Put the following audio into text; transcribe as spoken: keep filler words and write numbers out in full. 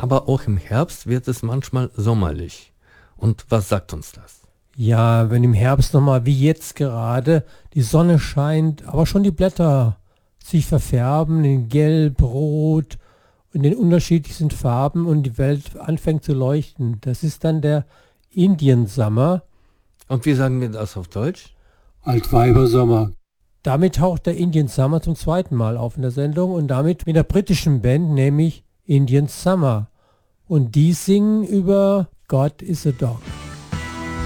Aber auch im Herbst wird es manchmal sommerlich. Und was sagt uns das? Ja, wenn im Herbst nochmal wie jetzt gerade die Sonne scheint, aber schon die Blätter sich verfärben in Gelb, Rot und in unterschiedlichsten Farben und die Welt anfängt zu leuchten. Das ist dann der Indian Summer. Und wie sagen wir das auf Deutsch? Altweibersommer. Damit taucht der Indian Summer zum zweiten Mal auf in der Sendung und damit mit der britischen Band, nämlich Indian Summer. Und die singen über God is a Dog.